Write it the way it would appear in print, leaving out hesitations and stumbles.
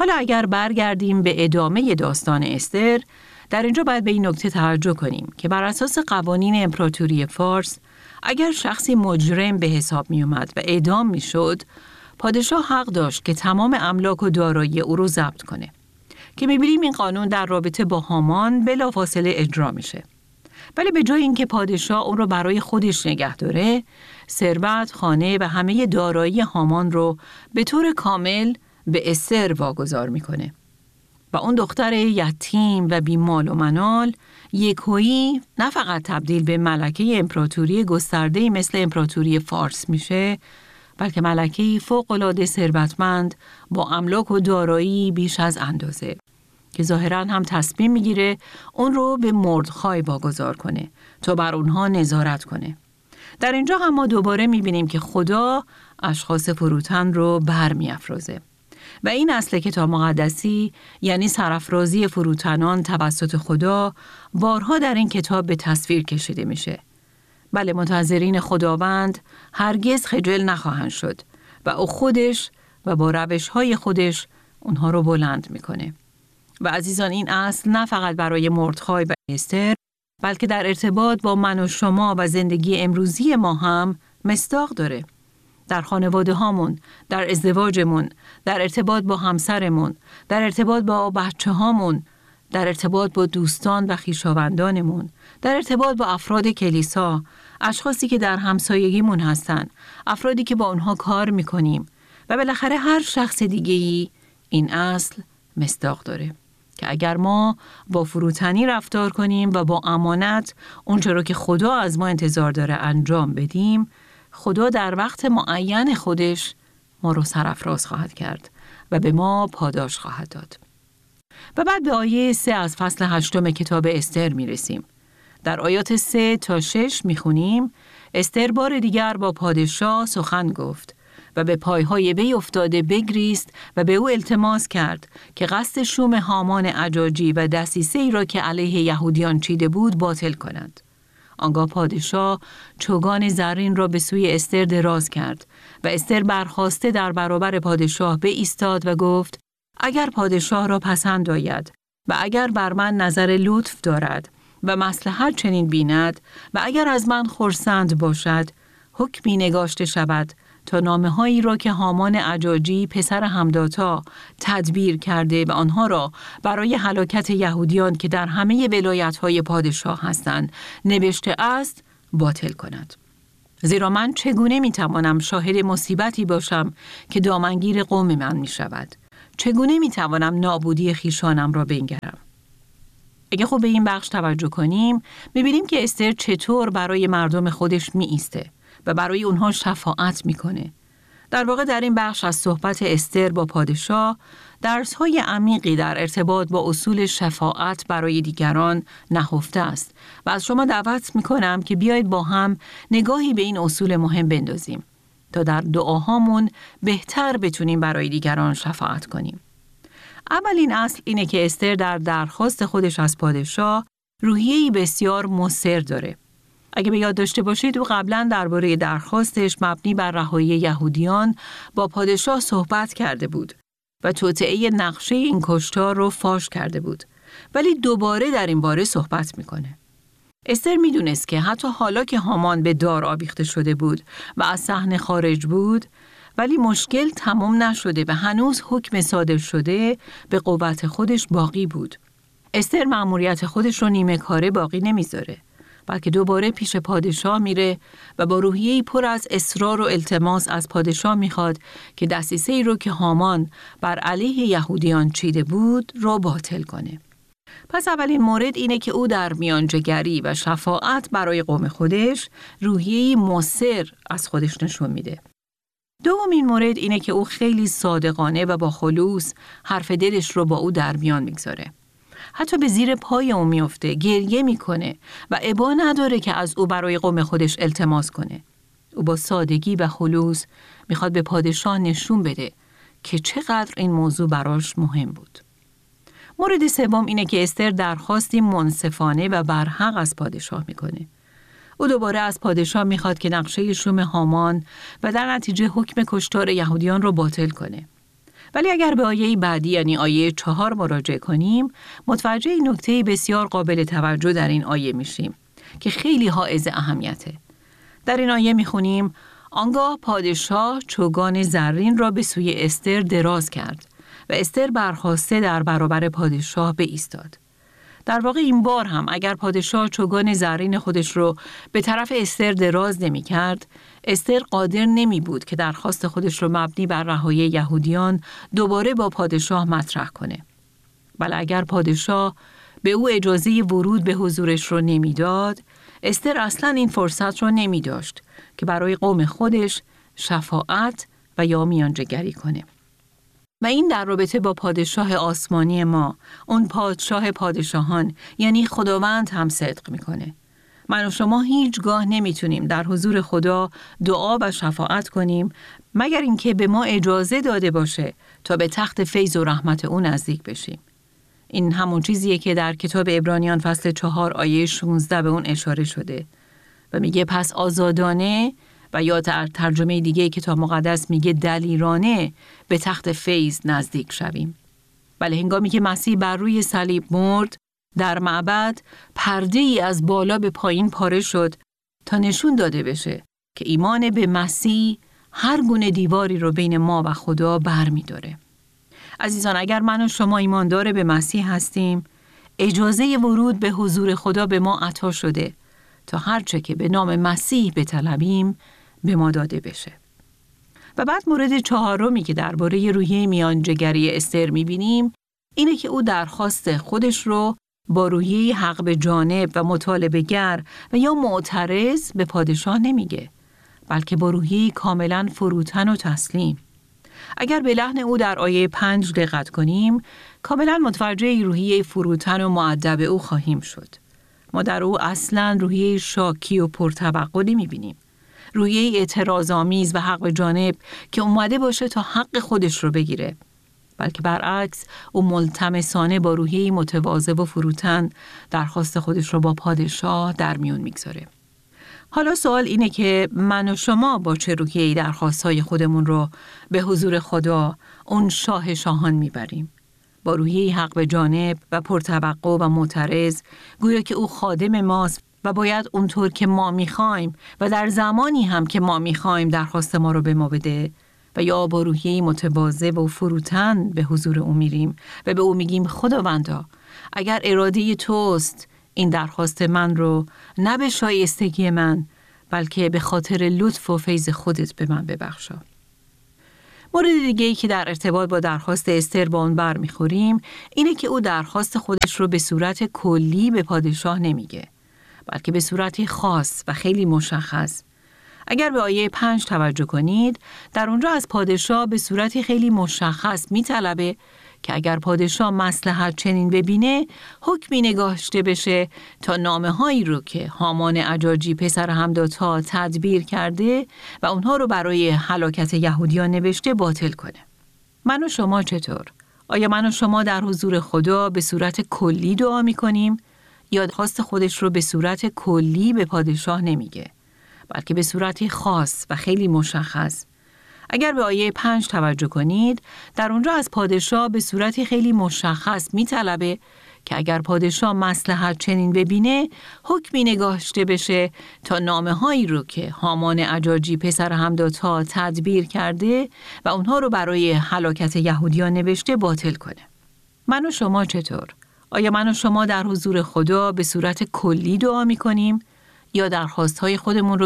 حالا اگر برگردیم به ادامه داستان استر، در اینجا باید به این نکته توجه کنیم که بر اساس قوانین امپراتوری فارس، اگر شخصی مجرم به حساب می اومد و اعدام می شد، پادشاه حق داشت که تمام املاک و دارایی او رو ضبط کنه. که می بینیم این قانون در رابطه با هامان بلافاصله اجرا میشه. ولی به جای اینکه پادشاه اون رو برای خودش نگه داره، ثروت، خانه و همه دارایی هامان رو به طور کامل به استر واگذار میکنه. و اون دختر یتیم و بیمال و منال یکویی نه فقط تبدیل به ملکه امپراتوری گسترده‌ای مثل امپراتوری فارس میشه، بلکه ملکه‌ای فوق‌العاده ثروتمند با املاک و دارایی بیش از اندازه که ظاهراً هم تصمیم میگیره اون رو به مردخای واگذار کنه تا بر اونها نظارت کنه. در اینجا هم ما دوباره میبینیم که خدا اشخاص فروتن رو برمی‌افرازه. و این اصل کتاب مقدسی، یعنی سرافرازی فروتنان توسط خدا، بارها در این کتاب به تصویر کشیده میشه. بله، منتظرین خداوند هرگز خجل نخواهند شد و او خودش و با روش‌های خودش اونها رو بلند میکنه. و عزیزان، این اصل نه فقط برای مردخای و استر، بلکه در ارتباط با من و شما و زندگی امروزی ما هم مصداق داره. در خانواده هامون، در ازدواجمون، در ارتباط با همسرمون، در ارتباط با بچه هامون، در ارتباط با دوستان و خویشاوندانمون، در ارتباط با افراد کلیسا، اشخاصی که در همسایگیمون هستن، افرادی که با اونها کار میکنیم و بالاخره هر شخص دیگه‌ای این اصل مصداق داره که اگر ما با فروتنی رفتار کنیم و با امانت اونچه رو که خدا از ما انتظار داره انجام بدیم، خدا در وقت معین خودش ما رو سرافراز خواهد کرد و به ما پاداش خواهد داد. و بعد به آیه 3 از فصل 8 کتاب استر میرسیم. در آیات 3 تا 6 میخونیم: استر بار دیگر با پادشاه سخن گفت و به پایهای وی افتاده بگریست و به او التماس کرد که قصد شوم هامان اجاجی و دسیسه‌ای را که علیه یهودیان چیده بود باطل کند. آنگاه پادشاه چوگان زرین را به سوی استر دراز کرد و استر برخاسته در برابر پادشاه بایستاد و گفت: اگر پادشاه را پسند آید و اگر بر من نظر لطف دارد و مصلحت چنین بیند و اگر از من خرسند باشد، حکمی نگاشته شود تا نامه‌هایی را که هامان اجاجی پسر همداتا تدبیر کرده و آنها را برای هلاکت یهودیان که در همه ولایت‌های پادشاه هستند نوشته است باطل کند. زیرا من چگونه می‌توانم شاهد مصیبتی باشم که دامنگیر قوم من می‌شود؟ چگونه می‌توانم نابودی خویشانم را بنگرم؟ اگه خوب به این بخش توجه کنیم، می‌بینیم که استر چطور برای مردم خودش می‌ایسته و برای اونها شفاعت میکنه. در واقع در این بخش از صحبت استر با پادشاه، درس‌های عمیقی در ارتباط با اصول شفاعت برای دیگران نهفته است و از شما دعوت میکنم که بیایید با هم نگاهی به این اصول مهم بندازیم تا در دعاهامون بهتر بتونیم برای دیگران شفاعت کنیم. اولین اصل اینه که استر در درخواست خودش از پادشاه روحیه‌ای بسیار مصر داره. اگه به یاد داشته باشید، او قبلا درباره درخواستش مبنی بر رهایی یهودیان با پادشاه صحبت کرده بود و توطئه نقشه این کشتار رو فاش کرده بود. ولی دوباره در این باره صحبت میکنه. استر میدونست که حتی حالا که هامان به دار آویخته شده بود و از صحنه خارج بود، ولی مشکل تمام نشده و هنوز حکم صادر شده به قوت خودش باقی بود. استر مأموریت خودش رو نیمه کاره باقی نمیذاره، بلکه دوباره پیش پادشاه میره و با روحیه‌ای پر از اصرار و التماس از پادشاه میخواد که دسیسه‌ای رو که هامان بر علیه یهودیان چیده بود رو باطل کنه. پس اولین مورد اینه که او در میانجیگری و شفاعت برای قوم خودش روحیه‌ای مصر از خودش نشون میده. دومین مورد اینه که او خیلی صادقانه و با خلوص حرف دلش رو با او در میان میگذاره. حتی به زیر پای او میفته، گریه میکنه و ابا نداره که از او برای قوم خودش التماس کنه. او با سادگی و خلوص میخواد به پادشاه نشون بده که چقدر این موضوع براش مهم بود. مورد سوم اینه که استر درخواستی منصفانه و برحق از پادشاه میکنه. او دوباره از پادشاه میخواد که نقشه شوم هامان و در نتیجه حکم کشتار یهودیان رو باطل کنه. ولی اگر به آیه بعدی یعنی آیه 4 مراجعه کنیم، متوجه نکته بسیار قابل توجه در این آیه میشیم که خیلی حائز اهمیته. در این آیه میخونیم آنگاه پادشاه چوگان زرین را به سوی استر دراز کرد و استر برخاسته در برابر پادشاه بایستاد. در واقع این بار هم اگر پادشاه چوگان زرین خودش رو به طرف استر دراز نمی کرد، استر قادر نمی بود که درخواست خودش رو مبنی بر رهایی یهودیان دوباره با پادشاه مطرح کنه. ولی اگر پادشاه به او اجازه ورود به حضورش رو نمی داد، استر اصلاً این فرصت رو نمی داشت که برای قوم خودش شفاعت و یا میانجیگری کنه. و این در رابطه با پادشاه آسمانی ما، اون پادشاه پادشاهان یعنی خداوند هم صدق میکنه. من و شما هیچگاه نمیتونیم در حضور خدا دعا و شفاعت کنیم مگر اینکه به ما اجازه داده باشه تا به تخت فیض و رحمت اون نزدیک بشیم. این همون چیزیه که در کتاب عبرانیان فصل 4 آیه 16 به اون اشاره شده و میگه پس آزادانه و یا در ترجمه دیگه کتاب مقدس میگه دلیرانه به تخت فیض نزدیک شویم. ولی هنگامی که مسیح بر روی صلیب مرد، در معبد پرده ای از بالا به پایین پاره شد تا نشون داده بشه که ایمان به مسیح هر گونه دیواری رو بین ما و خدا برمی‌داره. عزیزان، اگر من و شما ایماندار به مسیح هستیم، اجازه ورود به حضور خدا به ما عطا شده تا هرچه که به نام مسیح بطلبیم به ما داده بشه. و بعد مورد 4 که درباره روحیه میانجیگری استر می‌بینیم اینه که او درخواست خودش رو با روحیه حق به جانب و مطالبه گر و یا معترض به پادشاه نمیگه، بلکه با روحیه کاملاً فروتن و تسلیم. اگر به لحن او در آیه 5 دقت کنیم، کاملاً متوجه روحیه فروتن و مؤدب او خواهیم شد. ما در او اصلاً روحیه شاکی و پرتوقع نمی‌بینیم. روحیه اعتراض‌آمیز و حق به جانب که اومده باشه تا حق خودش رو بگیره، بلکه برعکس او ملتمسانه با روحیه متواضع و فروتن درخواست خودش رو با پادشاه در میون میگذاره. حالا سوال اینه که من و شما با چه روحیه‌ای درخواست‌های خودمون رو به حضور خدا، اون شاه شاهان میبریم؟ با روحیه حق به جانب و پرتوقع و معترض، گویا که او خادم ماست و باید اونطور که ما میخوایم و در زمانی هم که ما میخوایم درخواست ما رو به ما بده، و یا با روحیه متواضع و فروتن به حضور او میریم و به او میگیم خداوندا اگر اراده توست این درخواست من رو نه به شایستگی من بلکه به خاطر لطف و فیض خودت به من ببخشا. مورد دیگه‌ای که در ارتباط با درخواست استر با اون برمیخوریم اینه که او درخواست خودش رو به صورت کلی به پادشاه نمیگه، بلکه به صورتی خاص و خیلی مشخص. اگر به آیه 5 توجه کنید، در اونجا از پادشاه به صورتی خیلی مشخص میطلبه که اگر پادشاه مصلحت چنین ببینه، حکمی نگاشته بشه تا نامه‌هایی رو که هامان اجاجی پسر حمداتا تدبیر کرده و اونها رو برای هلاکت یهودیان نوشته باطل کنه. من و شما چطور؟ آیا من و شما در حضور خدا به صورت کلی دعا می‌کنیم یا خواست خودش رو به صورت کلی به پادشاه نمیگه، بلکه به صورتی خاص و خیلی مشخص؟ اگر به آیه 5 توجه کنید، در اونجا از پادشاه به صورتی خیلی مشخص میطلبه که اگر پادشاه مصلحت چنین ببینه، حکمی نگاشته بشه تا نامه‌هایی رو که هامان اجاجی پسر حمداتا تدبیر کرده و اونها رو برای هلاکت یهودیان نوشته باطل کنه. من و شما چطور؟ آیا من و شما در حضور خدا به صورت کلی دعا می‌کنیم یا درخواست‌های خودمون رو